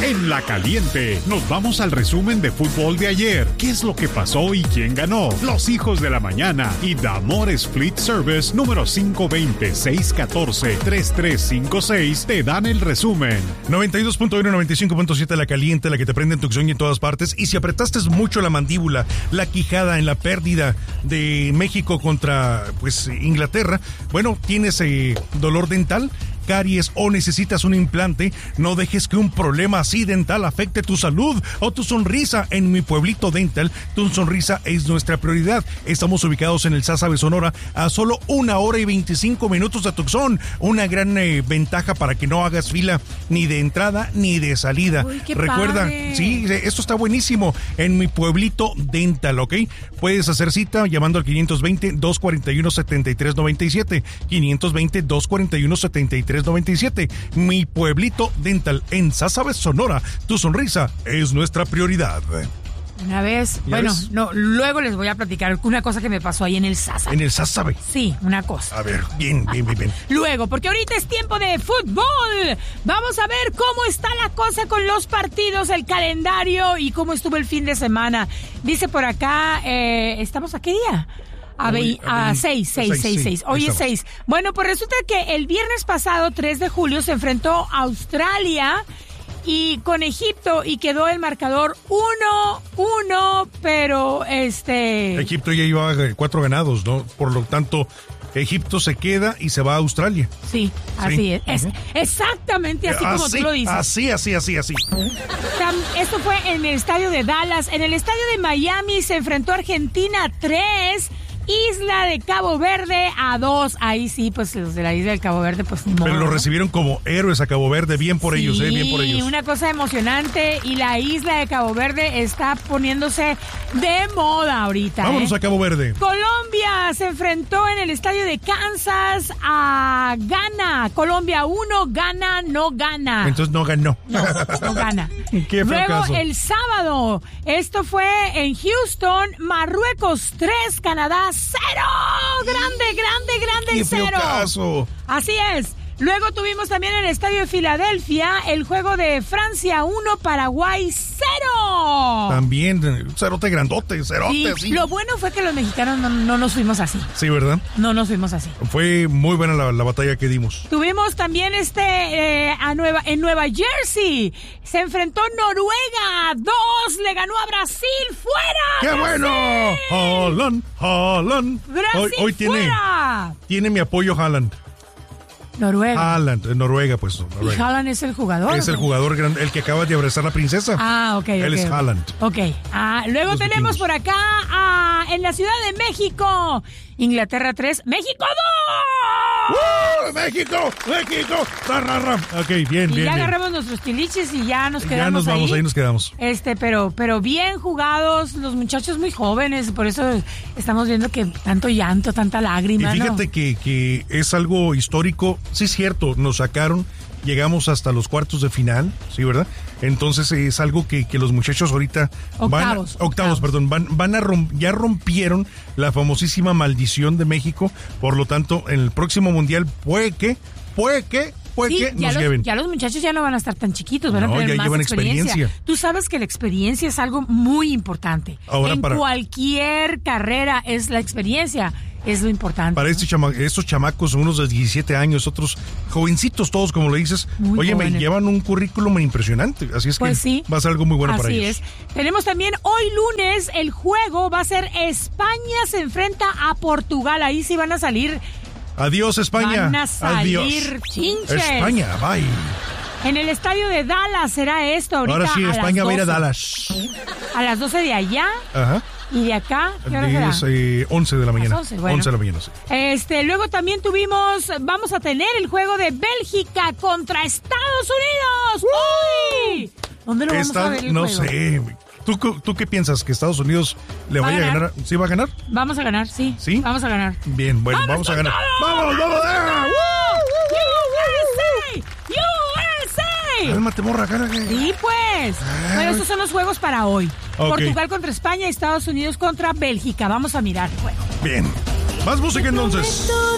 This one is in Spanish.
En La Caliente, nos vamos al resumen de fútbol de ayer. ¿Qué es lo que pasó y quién ganó? Los hijos de la mañana y Damores Fleet Service número 520-614-3356 te dan el resumen. 92.1, 95.7 La Caliente, la que te prende en Tucson y en todas partes. Y si apretaste mucho la mandíbula, la quijada en la pérdida de México contra Inglaterra, bueno, tienes dolor dental, caries o necesitas un implante, no dejes que un problema así dental afecte tu salud o tu sonrisa. En Mi Pueblito Dental, tu sonrisa es nuestra prioridad. Estamos ubicados en el Sázabe, Sonora, a solo 1 hora y 25 minutos de Tucson. Una gran ventaja para que no hagas fila ni de entrada ni de salida. Uy, qué Recuerda, padre. sí, esto está buenísimo. En Mi Pueblito Dental, ¿ok? Puedes hacer cita llamando al 520-241-7397. 520-241-7397. Mi Pueblito Dental en Sázabe, Sonora. Tu sonrisa es nuestra prioridad. Una vez, luego les voy a platicar una cosa que me pasó ahí en el Sázabe. ¿En el Sázabe? Sí, una cosa. A ver, bien. Luego, porque ahorita es tiempo de fútbol. Vamos a ver cómo está la cosa con los partidos, el calendario y cómo estuvo el fin de semana. Dice por acá, ¿estamos a qué día? A 6. Hoy es 6. Bueno, pues resulta que el viernes pasado, 3 de julio, se enfrentó a Australia y con Egipto y quedó el marcador 1-1, pero Egipto ya lleva 4 ganados, ¿no? Por lo tanto, Egipto se queda y se va a Australia. Sí, así es. Es exactamente así como tú lo dices. Así. Esto fue en el estadio de Dallas. En el estadio de Miami se enfrentó Argentina 3, Isla de Cabo Verde a 2. Ahí sí, pues los de la Isla de Cabo Verde, pues ni modo. Pero lo recibieron como héroes a Cabo Verde. Bien por ellos, bien por ellos. Sí, una cosa emocionante. Y la Isla de Cabo Verde está poniéndose de moda ahorita. Vámonos a Cabo Verde. Colombia se enfrentó en el estadio de Kansas a Ghana. Colombia 1, Ghana no gana. Entonces no ganó. No gana. Qué fracaso. Luego el sábado, esto fue en Houston, Marruecos 3, Canadá 0. Grande el 0. Caso. Así es. Luego tuvimos también en el estadio de Filadelfia el juego de Francia 1, Paraguay 0. También, cerote grandote, cerote. Sí. Lo bueno fue que los mexicanos no nos fuimos así. Sí, ¿verdad? No nos fuimos así. Fue muy buena la batalla que dimos. Tuvimos también en Nueva Jersey. Se enfrentó Noruega 2, le ganó a Brasil fuera. ¡Qué bueno! Haaland. Brasil Hoy fuera. tiene mi apoyo Haaland. Noruega, pues. Noruega. ¿Y Haaland es el jugador? Es el jugador grande, el que acaba de abrazar la princesa. Ok. Él es Haaland. Ok. Luego Los tenemos vikingos. por acá, en la Ciudad de México, Inglaterra 3, México 2. ¡México! ¡Ra! Ok, bien. Ya agarramos nuestros tiliches y ya nos quedamos. Ya nos vamos, ahí nos quedamos. Pero bien jugados, los muchachos muy jóvenes, por eso estamos viendo que tanto llanto, tanta lágrima. Y fíjate que es algo histórico. Sí, es cierto, nos sacaron, llegamos hasta los cuartos de final, ¿sí, verdad? Entonces es algo que los muchachos ahorita octavos, ya rompieron la famosísima maldición de México. Por lo tanto, en el próximo mundial puede que nos lleven. Ya los muchachos ya no van a estar tan chiquitos, van a tener ya más llevan experiencia. Tú sabes que la experiencia es algo muy importante. Ahora cualquier carrera es la experiencia. Es lo importante. Para estos chamacos, unos de 17 años, otros jovencitos todos, como le dices, muy jóvenes. Me llevan un currículum impresionante. Así es pues que sí, va a ser algo muy bueno para ellos. Así es. Tenemos también hoy lunes, el juego va a ser España se enfrenta a Portugal. Ahí sí van a salir. Adiós, España. Van a salir Adiós. Chinches. España, bye. En el estadio de Dallas será esto ahorita. Ahora sí, España va a ir a las 12. Dallas. A las 12 de allá. Ajá. ¿Y de acá? ¿Qué hora será? 11 de la mañana. 11, bueno. 11 de la mañana, sí. Luego también vamos a tener el juego de Bélgica contra Estados Unidos. ¡Uy! ¿Dónde lo vamos a ver el no juego? sé. ¿Tú qué piensas? ¿Que Estados Unidos le vaya a ganar? ¿Sí va a ganar? Vamos a ganar, sí. ¿Sí? Vamos a ganar. Bien, bueno, vamos a ganar. ¡Vamos! USA! Cálmate, morra, gana. Sí, pues. Bueno, estos son los juegos para hoy. Okay. Portugal contra España y Estados Unidos contra Bélgica. Vamos a mirar el juego. Bien. Más música entonces.